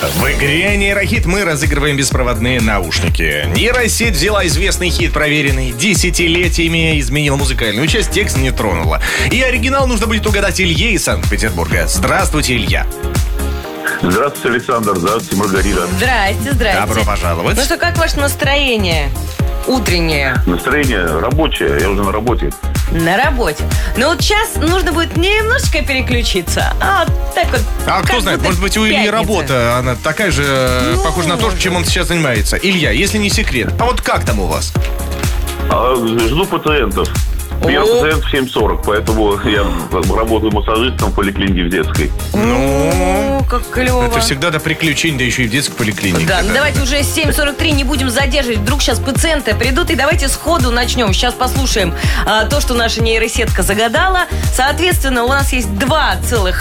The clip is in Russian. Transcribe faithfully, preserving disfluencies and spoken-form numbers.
В игре «Нейрохит» мы разыгрываем беспроводные наушники. Нейросеть взяла известный хит, проверенный десятилетиями, изменила музыкальную часть, текст не тронула. И оригинал нужно будет угадать Илье из Санкт-Петербурга. Здравствуйте, Илья. Здравствуйте, Александр. Здравствуйте, Маргарита. Здрасте, здрасте. Добро пожаловать. Ну что, как ваше настроение утреннее? Настроение рабочее. Я уже на работе. На работе. Но вот сейчас нужно будет немножечко переключиться. А вот так вот. А кто знает, может быть, у Ильи пятница. работа, она такая же, Ну, похожа на то, чем он сейчас занимается. Илья, если не секрет, а вот как там у вас? А, жду пациентов. Первый О. пациент в семь сорок, поэтому я работаю массажистом в поликлинике в детской. Ну, О, как клево. это всегда до приключений, да еще и в детской поликлинике. Да, ну Да. давайте уже семь сорок три не будем задерживать. Вдруг сейчас пациенты придут, и давайте сходу начнем. Сейчас послушаем а, то, что наша нейросетка загадала. Соответственно, у нас есть два целых